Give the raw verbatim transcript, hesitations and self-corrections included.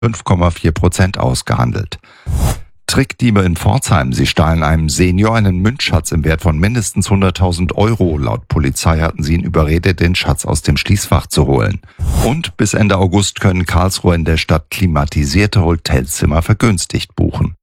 fünf Komma vier Prozent ausgehandelt. Trickdiebe in Pforzheim. Sie stahlen einem Senior einen Münzschatz im Wert von mindestens hunderttausend Euro. Laut Polizei hatten sie ihn überredet, den Schatz aus dem Schließfach zu holen. Und bis Ende August können Karlsruher in der Stadt klimatisierte Hotelzimmer vergünstigt buchen.